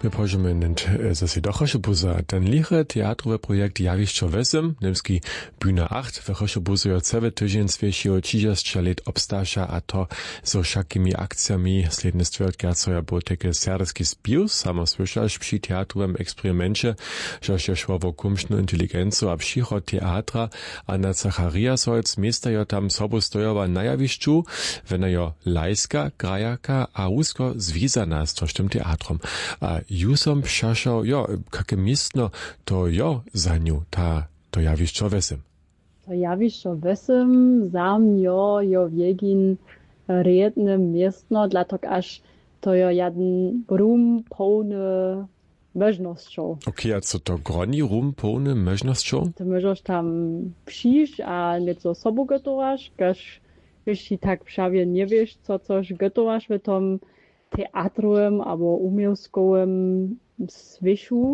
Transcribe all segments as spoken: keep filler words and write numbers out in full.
My możemy nent zase dochosche buza. Ten liche teatrowe projekt Jawišćo Vesem, nemski Bühne acht, w dochosche buza jo całe tydzień zwiesiło trzydzieści lat obstasza, a to so wszakimi akcjami sledne stwiertgacoja było takie serdeski spius, samo słyszasz przy teatrowym eksperymencie, że się szło o kumszną inteligencję, a przycho teatra Anna Zachariasholz miesta jo tam sobo stojowa na Jawišću, wena jo lajska, grajaka, a usko związana z tym teatrom. A jusom pšašao, jo, kaké miestno, to jo za niu, ta, to Jawišćo Vesem. To Jawišćo Vesem, sam jo, jo wiegin redne miestno, dlatok aż to jo jeden rum pełny możnością. Okej, a co to groni rum pełny możnością? To możesz tam przyjść, a nieco sobą gotowasz, każ, jeśli tak prawie nie wiesz, co coś gotowasz w tom teatrowym albo umiejskowym swiszu,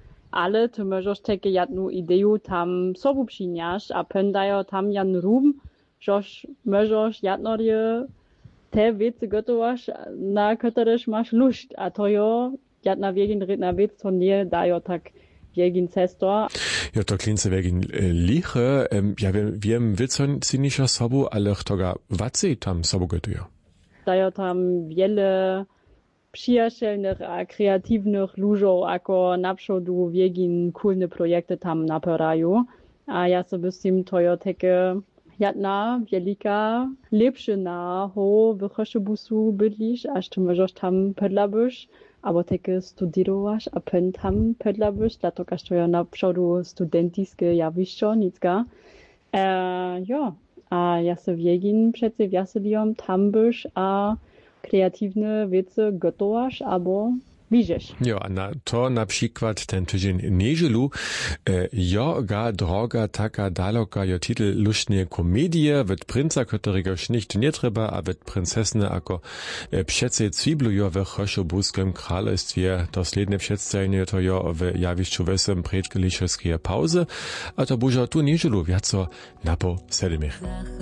ale ty możesz takie jedną ideę tam sobą przynieść, a pędają tam jan rum, żeż możesz jednorje te wiece gotować, na któreś masz lust, a to jo jedna wiegin redna wiec, to nie dają tak wiegin cesto. Ja, to klince wiegin liche, ja wiem, wiedzą cynisza sobu, ale toga wacy tam sobu gotują. Dają tam wiele przyjacielnych a kreatywnych ludzi, ako naprzód wiegin kulne projekty tam naperają. A ja sobie z tym to jo takie jedna wielka lepszyna ho w Choszebusu bydlisz, aż ty możesz tam pedlabysz, albo takie studiowasz, a pen tam pedlabysz, dlatego aż to jo naprzód studentiskie Jawišćo, nicka. E, jo, a ja se wiegin przece wiaseliom tam byś, a kreatywne wiece gotowasz, albo widzisz. Jo, a na to na przykład ten tydzień niedzielu e, jo ga droga taka daloka jo titel luštne komedie wet princa, którego już nikt nie trzeba, a wet princesne ako e, przece cwiblujo w Choszebuskim królestwie. To sledne przedstawienie to jo w Jawišću Vesem predkelišewskie pauze, a to bużo tu niedzielu wiaco napo sedemich.